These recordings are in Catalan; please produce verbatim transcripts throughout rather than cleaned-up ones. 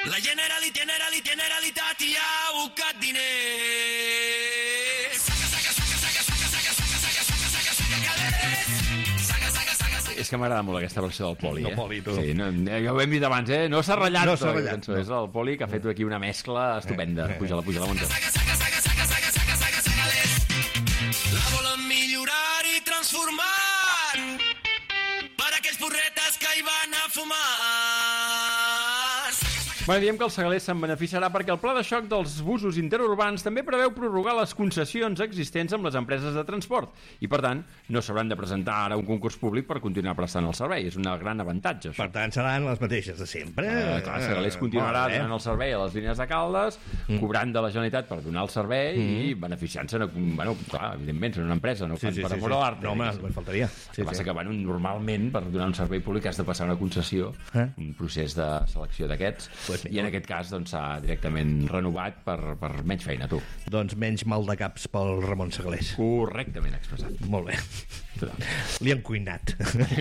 La Generalitat, Generalitat, Generalitat hi ha buscat diners. Saca, saca, saca, saca, saca, saca, saca, saca, saca, saca, saca, calés. Saca, saca, saca, saca. És que m'agrada molt aquesta versió del Poli, eh? El Poli, tu. Sí, no, ja ho hem dit abans, eh? No s'ha ratllat, No s'ha ratllat, cançó, no. és el Poli que ha fet aquí una mescla estupenda. Puja-la, puja-la, munta. Saca, saca, saca, saca, saca, saca, saca, saca, calés. La volen millorar i transformar per aquells porretes que hi van a fumar. Bueno, diem que el Segalés se'n beneficiarà perquè el pla de xoc dels busos interurbans també preveu prorrogar les concessions existents amb les empreses de transport i, per tant, no s'hauran de presentar ara un concurs públic per continuar prestant el servei. És un gran avantatge, això. Per tant, seran les mateixes de sempre. Eh, clar, Segalés continuarà Molt bé. donant el servei a les línies de Caldes, Mm. cobrant de la Generalitat per donar el servei Mm. i beneficiant-se, bueno, clar, evidentment, són una empresa, no ho Sí, fan sí, per sí, amor sí. a l'art. No, home, diguéssim. només faltaria. El Sí, que passa sí. que, bueno, normalment, per donar un servei públic has de passar una concessió, Eh? un procés de selecció d'aquests, Pues i en aquest cas doncs, s'ha directament renovat per, per menys feina, tu. Doncs menys mal de caps pel Ramon Segalés. Correctament expressat. Molt bé. Total. Li han cuinat.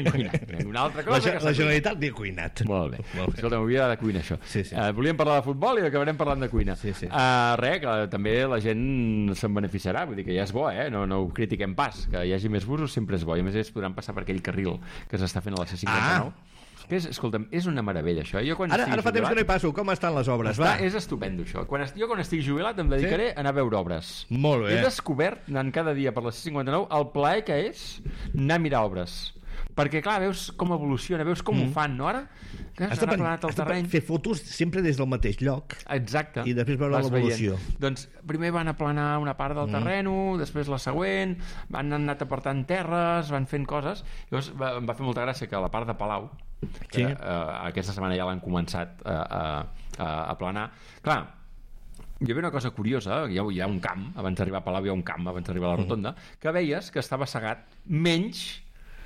Una altra La, cosa ge- que s'ha la Generalitat li ha cuinat. Molt bé. Molt bé. Escolta, m'havia de cuina, això. Sí, sí. Uh, volíem parlar de futbol i acabarem parlant de cuina. Sí, sí. Uh, res, que també la gent se'n beneficiarà, vull dir que ja és bo, eh? No, no ho critiquem pas. Que hi hagi més busos sempre és bo. I a més ells podran passar per aquell carril que s'està fent a la C cinquanta-nou. Ah. Que és, escolta'm, és una meravella, això. Jo quan Ara, estigui ara fa temps que no hi jubilat, passo. Com estan les obres? està, Va. és estupendo, això. Quan est, jo quan estigui jubilat em dedicaré a anar a veure obres. Molt bé. He descobert, anant cada dia per la C cinquanta-nou, el plaer que és anar a mirar obres. Perquè, clar, veus com evoluciona, veus com mm. ho fan, no? Ara que Has s'han de, aplanat el has de terreny. fer fotos sempre des del mateix lloc. Exacte. I després veure Vas l'evolució. veient. Doncs primer van aplanar una part del terreno, després la següent, van anat apartant terres, van fent coses. Llavors va, em va fer molta gràcia que a la part de Palau, que Sí. eh, aquesta setmana ja l'han començat a, a, a aplanar, clar, hi havia una cosa curiosa, hi ha, hi ha un camp, abans d'arribar a Palau hi ha un camp, abans d'arribar a la rotonda, que veies que estava segat menys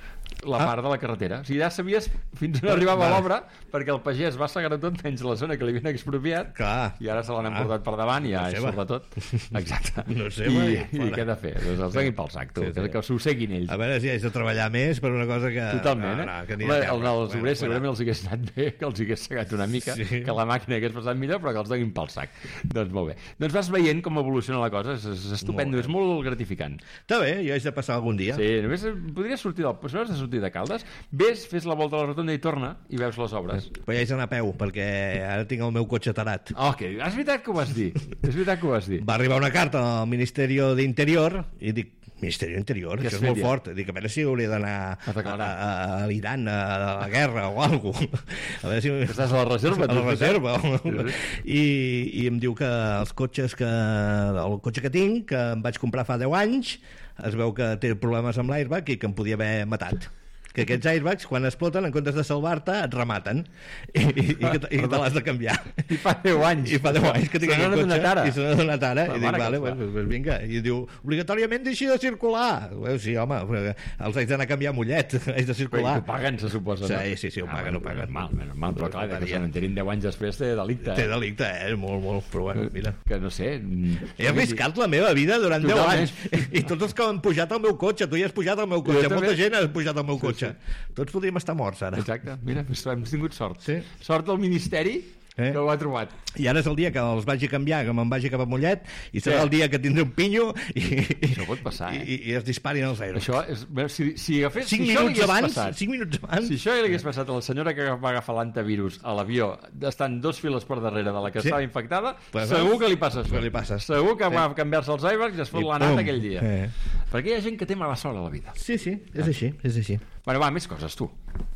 la Ah. part de la carretera. O sigui, ja sabies fins on arribava Vale. l'obra, perquè el pagès va segar tot menys la zona que li havien expropiat, Clar. i ara se l'han Ah. emportat per davant i ja No és sé, va. sobretot. Exacte. No sé, I, va, i fora. què he de fer? Doncs els donin pel sac, tu, Sí, sí, sí. sí. que s'ho seguin ells. A veure si haig de treballar més per una cosa que... Totalment, eh? No, no, que ni Home, a el, terra. els Bueno, obrers bueno. segurament els hagués anat bé, que els hagués segat una mica, Sí. que la màquina hagués passat millor, però que els donin pel sac. Doncs molt bé. Doncs vas veient com evoluciona la cosa, és, és estupendo, Molt és molt gratificant. Està bé, jo haig de passar algun dia. Sí, només podries sortir del... Si no has de sortir de Caldes, ves, fes la volta a la rotonda i torna i veus les obres. Però ja haig d'anar a peu, perquè ara tinc el meu cotxe tarat. Oh, que és veritat que ho vas dir. És veritat que ho vas dir. Va arribar una carta al Ministeri d'Interior i dic, Ministeri d'Interior, Què això es és molt feia? fort. Dic, a veure si hauria d'anar A declarar. a, a, a l'Iran, a, a la guerra o alguna cosa. A veure si... Estàs a la reserva, A tu, la és reserva. veritat? I, I em diu que els cotxes que... El cotxe que tinc, que em vaig comprar fa deu anys, es veu que té problemes amb l'airbag i que em podia haver matat. Que aquests airbags, quan exploten, en comptes de salvar-te, et rematen i, i, i, que, te- i que te l'has de canviar. I fa deu anys. I fa deu anys que tinc Se n'han aquest adonat cotxe ara. i se n'ha adonat ara. La I dic, mare que vale, els fa. pues, pues vinga. I diu, obligatòriament deixi de circular. Bueno, sí, home, però els haig d'anar a canviar a Mollet, haig de Però circular. ho paguen, se suposa, no? Sí, sí, sí, ho paguen, ho paguen. Normal, normal, però clar, que Faltaria. se n'enterin deu anys després té delicte. Té Eh? delicte, eh? Molt, molt, però bueno, mira. Que no sé... He arriscat la meva vida durant deu Totalment. anys i tots els que han pujat al meu cotxe, tu ja has pujat al meu cotxe, Jo també. molta gent ha pujat al meu cotxe, tots podríem estar morts ara. Exacte, mira, doncs hem tingut sort. Sí. Sort del Ministeri Eh? que ho ha trobat. I ara és el dia que els vagi a canviar, que me'n vagi cap a Mollet, i serà Sí. el dia que tindré un pinyo i, Això pot passar, eh? i, i es disparin els aires. Això és... bé, Si, si agafés... cinc si això li minuts hagués abans, passat, cinc minuts abans. Si això li hagués passat a la senyora que va agafar l'antivirus a l'avió, estant dos files per darrere de la que Sí. estava infectada, Pues, segur que li passa això. que li passa. Segur que Sí. va canviar-se els airbags i es fot I la nata pum. aquell dia. Eh. Perquè hi ha gent que té mala sort a la vida. Sí, sí, és així, és així. Bueno, va, més coses, tu.